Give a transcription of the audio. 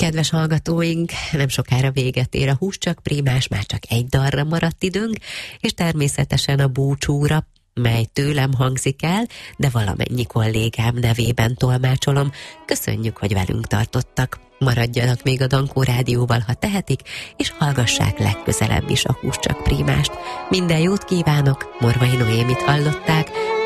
Kedves hallgatóink, nem sokára véget ér a Hús csak Prímás, már csak egy dalra maradt időnk, és természetesen a búcsúra, mely tőlem hangzik el, de valamennyi kollégám nevében tolmácsolom. Köszönjük, hogy velünk tartottak. Maradjanak még a Dankó Rádióval, ha tehetik, és hallgassák legközelebb is a Hús csak Prímást. Minden jót kívánok, Morvai Noémit hallották.